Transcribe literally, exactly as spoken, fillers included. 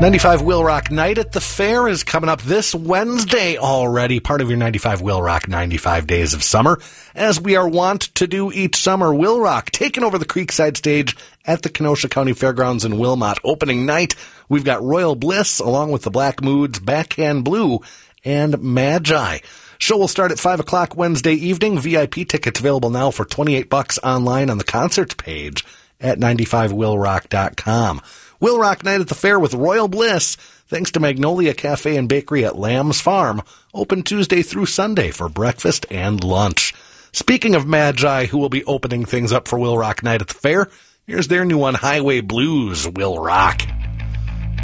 ninety-five Will Rock Night at the Fair is coming up this Wednesday already, part of your ninety-five Will Rock ninety-five Days of Summer. As we are wont to do each summer, Will Rock taking over the Creekside stage at the Kenosha County Fairgrounds in Wilmot. Opening night, we've got Royal Bliss along with the Black Moods, Backhand Blue, and Magi. Show will start at five o'clock Wednesday evening. V I P tickets available now for twenty-eight bucks online on the concerts page at ninety-five will rock dot com. Will Rock Night at the Fair with Royal Bliss, thanks to Magnolia Cafe and Bakery at Lamb's Farm, open Tuesday through Sunday for breakfast and lunch. Speaking of Magi, who will be opening things up for Will Rock Night at the Fair, here's their new one, Highway Blues, Will Rock.